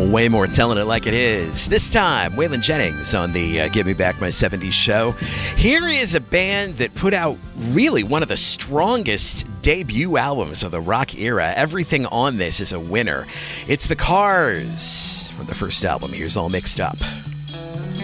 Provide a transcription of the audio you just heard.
Way more telling it like it is. This time, Waylon Jennings on the Give Me Back My 70s show. Here is a band that put out really one of the strongest debut albums of the rock era. Everything on this is a winner. It's The Cars from the first album. Here's All Mixed Up.